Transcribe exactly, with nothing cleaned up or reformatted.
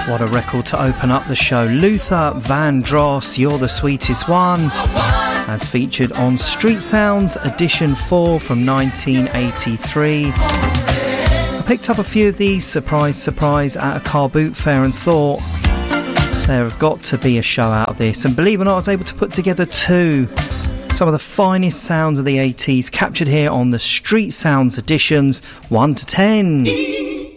What a record to open up the show. Luther Vandross, You're the Sweetest One, as featured on Street Sounds Edition four from nineteen eighty-three. I picked up a few of these, surprise, surprise, at a car boot fair and thought there have got to be a show out of this. And believe it or not, I was able to put together two. Some of the finest sounds of the eighties captured here on the Street Sounds Editions one to ten.